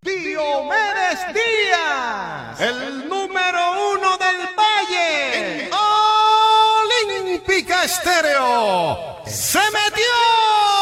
Diomedes Díaz, el número 1 del Valle, Olímpica Estéreo, se metió.